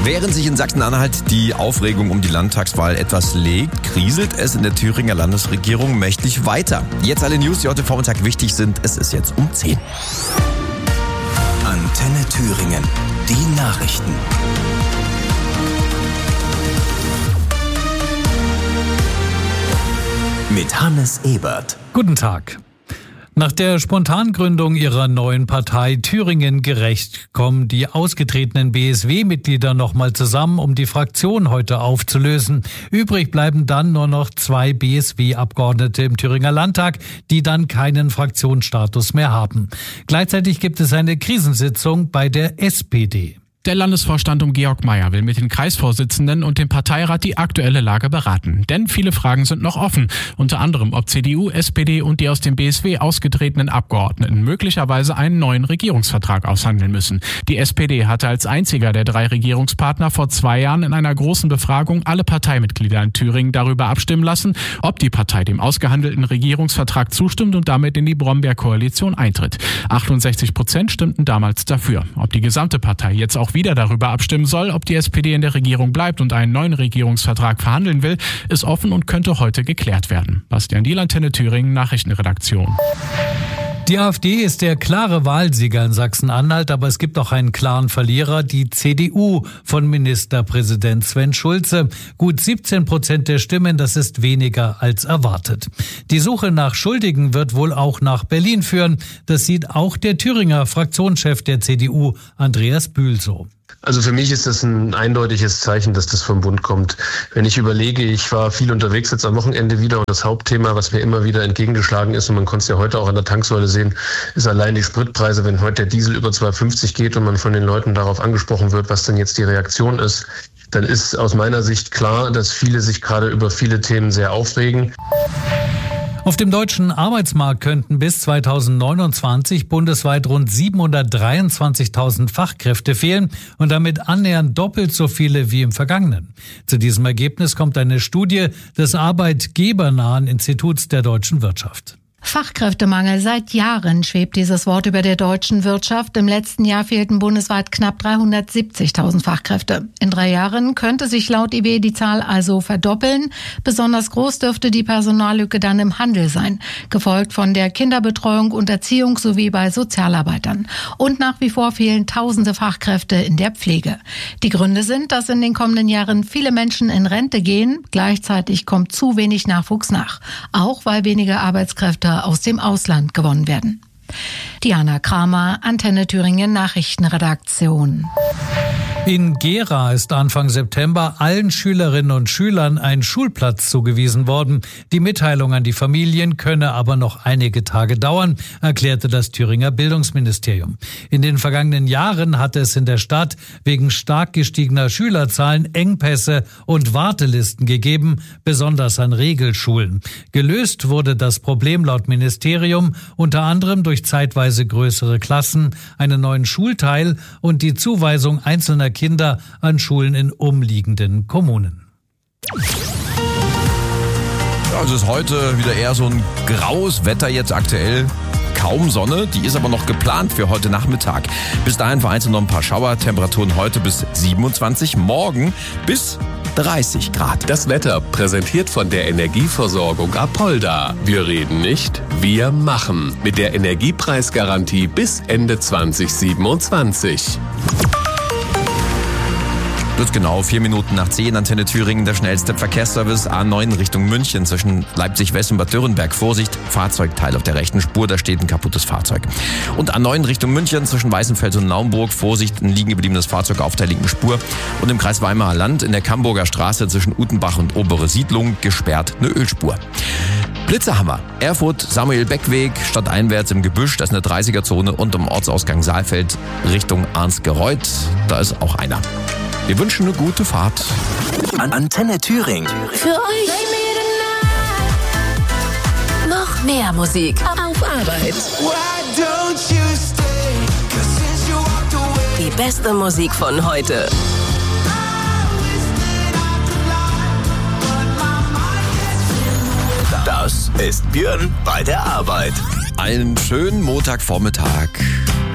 Während sich in Sachsen-Anhalt die Aufregung um die Landtagswahl etwas legt, kriselt es in der Thüringer Landesregierung mächtig weiter. Jetzt alle News, die heute Vormittag wichtig sind. Es ist jetzt um 10. Antenne Thüringen. Die Nachrichten. Mit Hannes Ebert. Guten Tag. Nach der Spontangründung ihrer neuen Partei Thüringen gerecht kommen die ausgetretenen BSW-Mitglieder nochmal zusammen, um die Fraktion heute aufzulösen. Übrig bleiben dann nur noch 2 BSW-Abgeordnete im Thüringer Landtag, die dann keinen Fraktionsstatus mehr haben. Gleichzeitig gibt es eine Krisensitzung bei der SPD. Der Landesvorstand um Georg Mayer will mit den Kreisvorsitzenden und dem Parteirat die aktuelle Lage beraten. Denn viele Fragen sind noch offen. Unter anderem, ob CDU, SPD und die aus dem BSW ausgetretenen Abgeordneten möglicherweise einen neuen Regierungsvertrag aushandeln müssen. Die SPD hatte als einziger der 3 Regierungspartner vor 2 Jahren in einer großen Befragung alle Parteimitglieder in Thüringen darüber abstimmen lassen, ob die Partei dem ausgehandelten Regierungsvertrag zustimmt und damit in die Brombeer-Koalition eintritt. 68% stimmten damals dafür. Ob die gesamte Partei jetzt auch wieder darüber abstimmen soll, ob die SPD in der Regierung bleibt und einen neuen Regierungsvertrag verhandeln will, ist offen und könnte heute geklärt werden. Bastian Diel, Antenne Thüringen, Nachrichtenredaktion. Die AfD ist der klare Wahlsieger in Sachsen-Anhalt, aber es gibt auch einen klaren Verlierer, die CDU von Ministerpräsident Sven Schulze. Gut 17% der Stimmen, das ist weniger als erwartet. Die Suche nach Schuldigen wird wohl auch nach Berlin führen. Das sieht auch der Thüringer Fraktionschef der CDU, Andreas Bühl, so. Also für mich ist das ein eindeutiges Zeichen, dass das vom Bund kommt. Wenn ich überlege, ich war viel unterwegs jetzt am Wochenende wieder und das Hauptthema, was mir immer wieder entgegengeschlagen ist, und man konnte es ja heute auch an der Tanksäule sehen, ist allein die Spritpreise. Wenn heute der Diesel über 2,50 geht und man von den Leuten darauf angesprochen wird, was denn jetzt die Reaktion ist, dann ist aus meiner Sicht klar, dass viele sich gerade über viele Themen sehr aufregen. Auf dem deutschen Arbeitsmarkt könnten bis 2029 bundesweit rund 723.000 Fachkräfte fehlen und damit annähernd doppelt so viele wie im vergangenen. Zu diesem Ergebnis kommt eine Studie des arbeitgebernahen Instituts der deutschen Wirtschaft. Fachkräftemangel. Seit Jahren schwebt dieses Wort über der deutschen Wirtschaft. Im letzten Jahr fehlten bundesweit knapp 370.000 Fachkräfte. In 3 Jahren könnte sich laut IW die Zahl also verdoppeln. Besonders groß dürfte die Personallücke dann im Handel sein, gefolgt von der Kinderbetreuung und Erziehung sowie bei Sozialarbeitern. Und nach wie vor fehlen tausende Fachkräfte in der Pflege. Die Gründe sind, dass in den kommenden Jahren viele Menschen in Rente gehen. Gleichzeitig kommt zu wenig Nachwuchs nach. Auch weil weniger Arbeitskräfte aus dem Ausland gewonnen werden. Diana Kramer, Antenne Thüringen Nachrichtenredaktion. In Gera ist Anfang September allen Schülerinnen und Schülern ein Schulplatz zugewiesen worden. Die Mitteilung an die Familien könne aber noch einige Tage dauern, erklärte das Thüringer Bildungsministerium. In den vergangenen Jahren hatte es in der Stadt wegen stark gestiegener Schülerzahlen Engpässe und Wartelisten gegeben, besonders an Regelschulen. Gelöst wurde das Problem laut Ministerium unter anderem durch zeitweise größere Klassen, einen neuen Schulteil und die Zuweisung einzelner Kinder an Schulen in umliegenden Kommunen. Ja, es ist heute wieder eher so ein graues Wetter jetzt aktuell. Kaum Sonne, die ist aber noch geplant für heute Nachmittag. Bis dahin vereinzelt noch ein paar Schauer, Temperaturen heute bis 27, morgen bis 30 Grad. Das Wetter präsentiert von der Energieversorgung Apolda. Wir reden nicht, wir machen. Mit der Energiepreisgarantie bis Ende 2027. Wird genau 4 Minuten nach 10, Antenne Thüringen, der schnellste Verkehrsservice A9 Richtung München zwischen Leipzig-West und Bad Dürrenberg. Vorsicht, Fahrzeugteil auf der rechten Spur, da steht ein kaputtes Fahrzeug. Und A9 Richtung München zwischen Weißenfels und Naumburg. Vorsicht, ein liegen gebliebenes Fahrzeug auf der linken Spur. Und im Kreis Weimarer Land in der Camburger Straße zwischen Utenbach und Obere Siedlung gesperrt eine Ölspur. Blitzerhammer. Erfurt, Samuel-Beck-Weg, stadteinwärts im Gebüsch, das ist eine 30er-Zone und am Ortsausgang Saalfeld Richtung Arnsgereuth. Da ist auch einer. Wir wünschen eine gute Fahrt. Antenne Thüringen. Für euch noch mehr Musik auf Arbeit. Die beste Musik von heute. Das ist Björn bei der Arbeit. Einen schönen Montagvormittag.